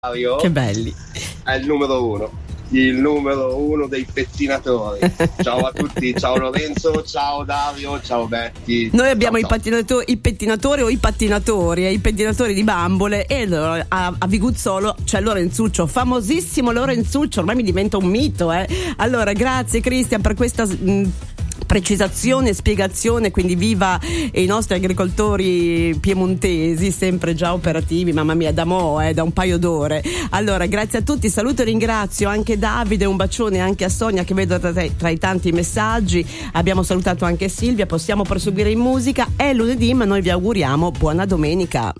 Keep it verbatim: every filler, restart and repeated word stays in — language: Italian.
Davio Che belli. è il numero uno, il numero uno dei pettinatori. Ciao a tutti, ciao Lorenzo, ciao Davio, ciao Betty. Noi abbiamo ciao, i, pattinato- i pettinatori o i pattinatori, eh, i pettinatori di bambole, e allora, a, a Viguzzolo c'è Lorenzuccio, famosissimo Lorenzuccio, ormai mi diventa un mito. Eh. Allora, grazie Cristian per questa mh, precisazione e spiegazione, quindi viva i nostri agricoltori piemontesi, sempre già operativi, mamma mia, da mo', eh, da un paio d'ore. Allora, grazie a tutti, saluto e ringrazio anche Davide, un bacione anche a Sonia che vedo tra, tra i tanti messaggi, abbiamo salutato anche Silvia, possiamo proseguire in musica, è lunedì ma noi vi auguriamo buona domenica.